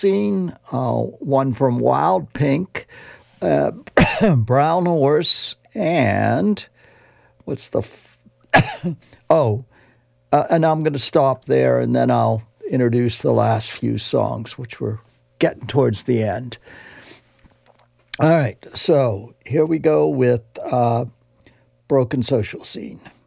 Scene, one from Wild Pink, Brown Horse, and what's the... and I'm going to stop there, and then I'll introduce the last few songs, which we're getting towards the end. All right, so here we go with Broken Social Scene.